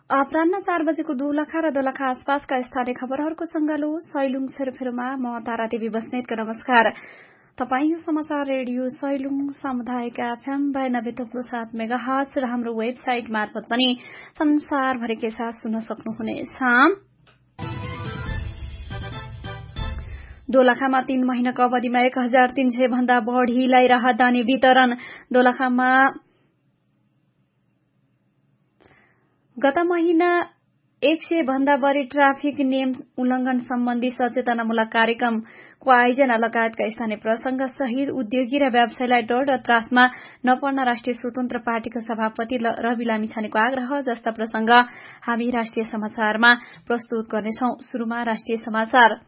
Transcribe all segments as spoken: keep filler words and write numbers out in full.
अपराह्न चार बजेको दोलखा र दोलखा आसपासका स्थानीय खबरहरूको संगालो सैलुङ सेरोफेरोमा म तारा देवी बस्नेतको नमस्कार। तपाईँ यो समाचार रेडियो सैलुङ सामुदायिक एफएम बयानब्बे थप्लो सात मेगा हर्ज र हाम्रो वेबसाइट मार्फत पनि संसारभरिकै साथ सुन्न सक्नुहुनेछ। दोलखामा तीन महिनाको अवधिमा एक हजार तीन सय भन्दा बढ़ीलाई राहदानी वितरण। दोलखामा गत महिना एक सय भन्दा बढ़ी ट्राफिक नियम उल्लंघन सम्बन्धी सचेतनामूलक कार्यक्रमको आयोजना लगायतका स्थानीय प्रसंग सहित उद्योगी र व्यवसायलाई डर र त्रासमा नपर्न राष्ट्रिय स्वतन्त्र पार्टीका सभापति रवि लामिछानेको आग्रह जस्ता प्रसंग हामी राष्ट्रिय समाचारमा प्रस्तुत गर्नेछौं। शुरूमा राष्ट्रिय समाचार।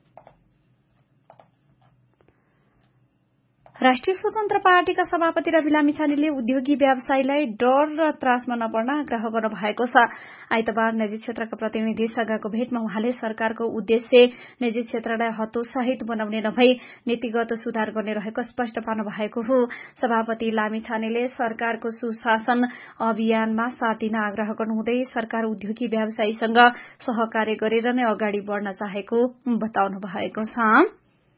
राष्ट्रिय स्वतन्त्र पार्टीका सभापति रवि लामिछानेले उद्योगी व्यवसायीलाई डर र त्रासमा नपर्न आग्रह गर्नु भएको छ। आइतबार निजी क्षेत्रका प्रतिनिधिसँगको भेटमा उहाँले सरकारको उद्देश्य निजी क्षेत्रलाई हतोत्साहित बनाउने नभई नीतिगत सुधार गर्ने रहेको स्पष्ट पार्नु भएको हो। सभापति लामिछानेले सरकारको सुशासन अभियानमा साथ दिन आग्रह गर्नुहुँदै सरकार उद्योगी व्यवसायीसँग सहकार्य गरेर नै अगाडि बढ़न चाहेको बताउनु भएको छ।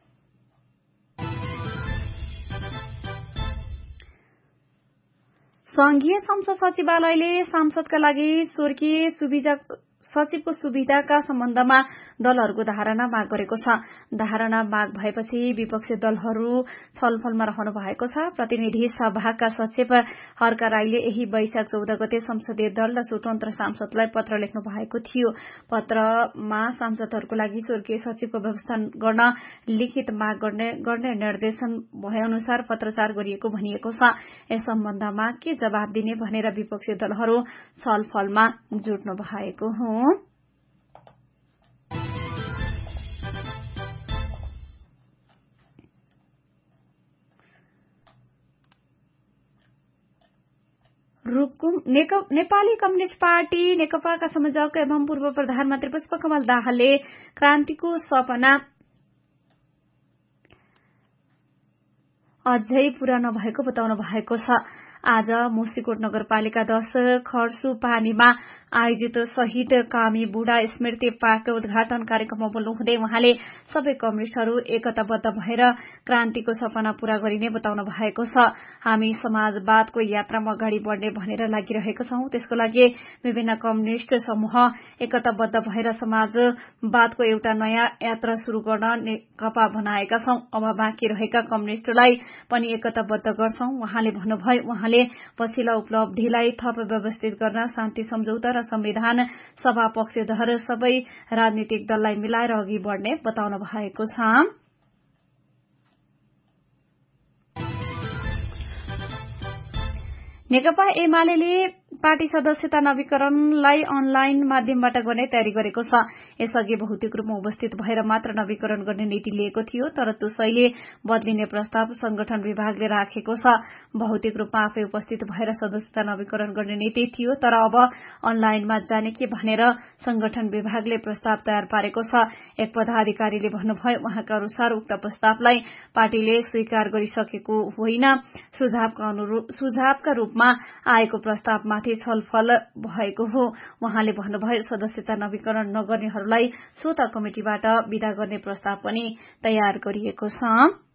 संघीय संसद सचिवालयले सांसदका लागि स्वर्गीय सचिवको सुविधाका सम्बन्धमा दलहरूको धारणा माग गरेको छ। धारणा माग भएपछि विपक्षी दलहरू छलफलमा रहनु भएको छ। प्रतिनिधि सभाका सचिव हर्क राईले यही वैशाख चौध गते संसदीय दल र स्वतन्त्र सांसदलाई पत्र लेख्नु भएको थियो। पत्रमा सांसदहरूको लागि स्वर्गीय सचिवको व्यवस्था गर्न लिखित माग गर्ने गर्ने निर्देशन भएअनुसार पत्रचार गरिएको भनिएको छ। यस सम्बन्धमा के जवाब दिने भनेर विपक्षी दलहरू छलफलमा जुट्नु भएको हो। रूकुम नेपाली कम्युनिष्ट पार्टी नेकपाका संयोजक एवं पूर्व प्रधानमन्त्री पुष्पकमल दाहालले क्रान्तिको सपना अझै पूरा नभएको बताउनु भएको छ। आज मुस्तिकोट नगरपालिका दश खर्सु पानीमा आयोजित शहीद कामी बुढा स्मृति पार्कको उद्घाटन कार्यक्रममा बोल्नुहुँदै उहाँले सबै कम्युनिष्टहरू एकताबद्ध भएर क्रान्तिको सपना पूरा गरिने बताउनु भएको छ। हामी समाजवादको यात्रामा अगाडि बढ़ने भनेर लागिरहेका छौं। त्यसको लागि विभिन्न कम्युनिष्ट समूह एकताबद्ध भएर समाजवादको एउटा नयाँ यात्रा शुरू गर्न नेकपा बनाएका छौं। अब बाँकी रहेका कम्युनिष्टलाई पनि एकताबद्ध गर्छौं उहाँले भन्नुभयो। उहाँले पछिल्ला उपलब्धिलाई थप व्यवस्थित गर्न शान्ति सम्झौता र संविधान सभा पक्षधर सबै राजनीतिक दललाई मिलाएर अघि बढ़ने बताउनु भएको छ। नेकपा एमाले पार्टी सदस्यता नवीकरणलाई अनलाइन माध्यमबाट गर्ने तयारी गरेको छ। यसअघि भौतिक रूपमा उपस्थित भएर मात्र नवीकरण गर्ने नीति लिएको थियो, तर त्यो शैली बदलिने प्रस्ताव संगठन विभागले राखेको छ। भौतिक रूपमा आफै उपस्थित भएर सदस्यता नवीकरण गर्ने नीति थियो, तर अब अनलाइनमा जाने के भनेर संगठन विभागले प्रस्ताव तयार पारेको छ। एक पदाधिकारीले भन्नुभयो उहाँका अनुसार उक्त प्रस्तावलाई पार्टीले स्वीकार गरिसकेको होइन, सुझावका रूपमा आएको प्रस्तावमाथि छलफल भएको हो। उहाँले भन्नुभयो सदस्यता नवीकरण नगर्नेहरूलाई स्वतः कमिटिबाट विदा गर्ने प्रस्ताव पनि तयार गरिएको छ।